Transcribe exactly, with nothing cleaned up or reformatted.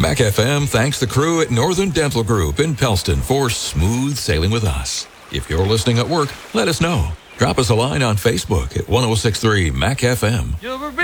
Mac F M thanks the crew at Northern Dental Group in Pellston for smooth sailing with us. If you're listening at work, let us know. Drop us a line on Facebook at one oh six three Mac F M.